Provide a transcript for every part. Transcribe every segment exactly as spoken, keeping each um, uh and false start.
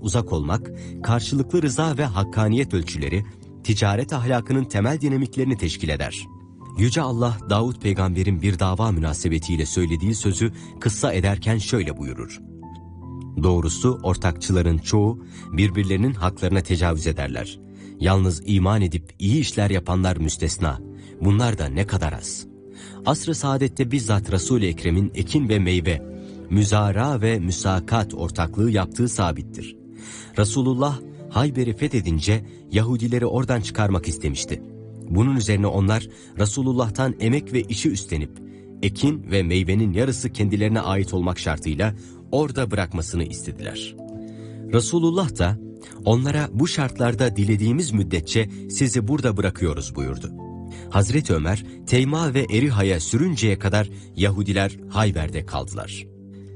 uzak olmak, karşılıklı rıza ve hakkaniyet ölçüleri, ticaret ahlakının temel dinamiklerini teşkil eder. Yüce Allah, Davud peygamberin bir dava münasebetiyle söylediği sözü kıssa ederken şöyle buyurur: "Doğrusu ortakçıların çoğu birbirlerinin haklarına tecavüz ederler. Yalnız iman edip iyi işler yapanlar müstesna. Bunlar da ne kadar az." Asr-ı saadette bizzat Resul-i Ekrem'in ekin ve meyve, müzara ve müsakat ortaklığı yaptığı sabittir. Resulullah Hayber'i fethedince Yahudileri oradan çıkarmak istemişti. Bunun üzerine onlar Resulullah'tan emek ve işi üstlenip ekin ve meyvenin yarısı kendilerine ait olmak şartıyla orada bırakmasını istediler. Resulullah da onlara bu şartlarda dilediğimiz müddetçe sizi burada bırakıyoruz buyurdu. Hazreti Ömer Teyma ve Eriha'ya sürünceye kadar Yahudiler Hayber'de kaldılar.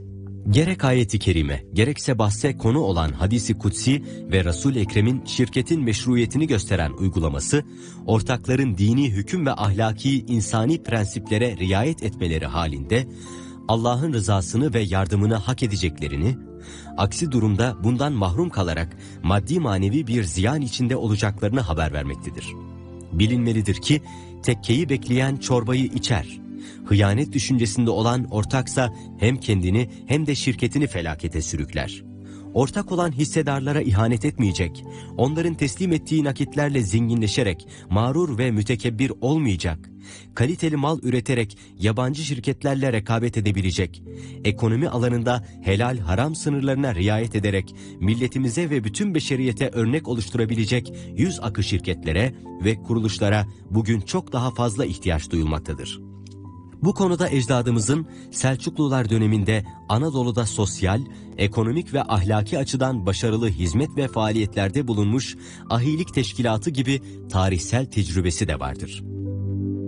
Gerek ayeti kerime, gerekse bahse konu olan hadisi kutsi ve Resul-i Ekrem'in şirketin meşruiyetini gösteren uygulaması, ortakların dini hüküm ve ahlaki insani prensiplere riayet etmeleri halinde Allah'ın rızasını ve yardımını hak edeceklerini, aksi durumda bundan mahrum kalarak maddi manevi bir ziyan içinde olacaklarını haber vermektedir. Bilinmelidir ki tekkeyi bekleyen çorbayı içer. Hıyanet düşüncesinde olan ortaksa hem kendini hem de şirketini felakete sürükler. Ortak olan hissedarlara ihanet etmeyecek, onların teslim ettiği nakitlerle zenginleşerek mağrur ve mütekebbir olmayacak, kaliteli mal üreterek yabancı şirketlerle rekabet edebilecek, ekonomi alanında helal haram sınırlarına riayet ederek milletimize ve bütün beşeriyete örnek oluşturabilecek yüz akı şirketlere ve kuruluşlara bugün çok daha fazla ihtiyaç duyulmaktadır. Bu konuda ecdadımızın Selçuklular döneminde Anadolu'da sosyal, ekonomik ve ahlaki açıdan başarılı hizmet ve faaliyetlerde bulunmuş ahilik teşkilatı gibi tarihsel tecrübesi de vardır.